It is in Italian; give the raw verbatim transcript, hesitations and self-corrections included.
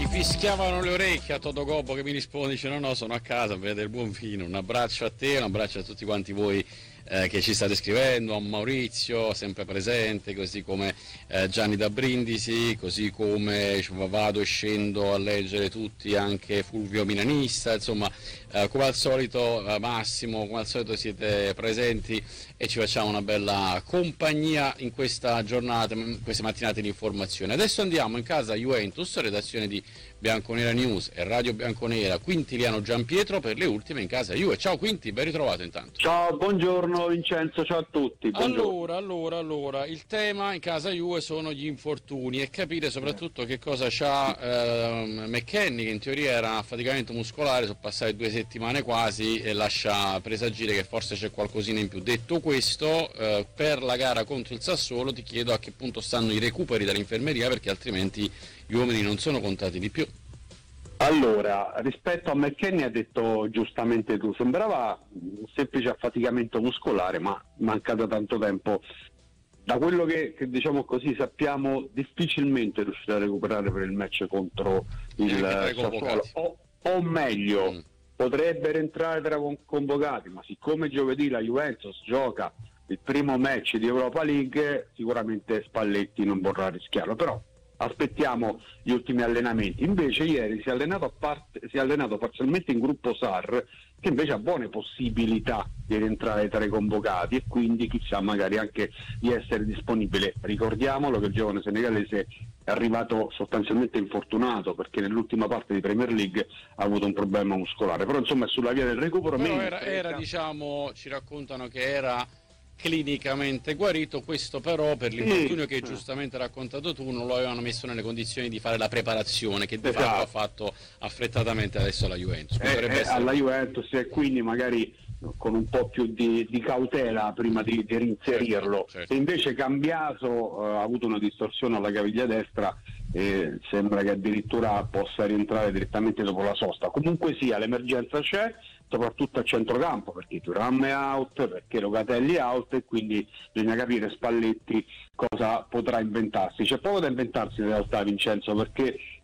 fischiavano le orecchie a Toto Gobbo che mi risponde, dice no no sono a casa a vedere il buon vino. Un abbraccio a te, un abbraccio a tutti quanti voi eh, che ci state scrivendo, a Maurizio sempre presente, così come eh, Gianni da Brindisi, così come cioè, vado e scendo a leggere tutti, anche Fulvio Milanista, insomma eh, come al solito eh, Massimo, come al solito siete presenti e ci facciamo una bella compagnia in questa giornata, in queste mattinate di informazione. Adesso andiamo in casa Juventus, redazione di Bianconera News e Radio Bianconera, Quintiliano Giampietro per le ultime in casa Juve. Ciao Quinti, ben ritrovato intanto. Ciao, buongiorno Vincenzo, ciao a tutti. Buongiorno. Allora, allora, allora, il tema in casa Juve sono gli infortuni e capire soprattutto che cosa c'ha eh, McKennie, che in teoria era affaticamento muscolare, sono passate due settimane quasi e lascia presagire che forse c'è qualcosina in più. Detto questo, eh, per la gara contro il Sassuolo ti chiedo a che punto stanno i recuperi dall'infermeria, perché altrimenti gli uomini non sono contati di più. Allora, rispetto a McKennie ha detto giustamente tu, sembrava un semplice affaticamento muscolare, ma mancato tanto tempo. Da quello che, che diciamo così sappiamo, difficilmente riuscirà a recuperare per il match contro il Sassuolo, o, o meglio, mm. potrebbe rientrare tra convocati, ma siccome giovedì la Juventus gioca il primo match di Europa League, sicuramente Spalletti non vorrà rischiarlo, però aspettiamo gli ultimi allenamenti. Invece ieri si è allenato, a parte, si è allenato parzialmente in gruppo S A R, che invece ha buone possibilità di rientrare tra i convocati e quindi chissà magari anche di essere disponibile. Ricordiamolo che il giovane senegalese è arrivato sostanzialmente infortunato perché nell'ultima parte di Premier League ha avuto un problema muscolare, però insomma è sulla via del recupero. Però era, era diciamo, ci raccontano che era clinicamente guarito, questo però per l'infortunio che giustamente hai raccontato tu non lo avevano messo nelle condizioni di fare la preparazione che di esatto. fatto ha fatto affrettatamente adesso la Juventus. Eh, eh, essere... alla Juventus e quindi magari con un po' più di, di cautela prima di, di reinserirlo. Certo, certo. Se invece Cambiaso eh, ha avuto una distorsione alla caviglia destra, eh, sembra che addirittura possa rientrare direttamente dopo la sosta. Comunque sia, l'emergenza c'è, soprattutto a centrocampo, perché Thuram è out, perché Locatelli è out e quindi bisogna capire Spalletti cosa potrà inventarsi. C'è poco da inventarsi in realtà, Vincenzo, perché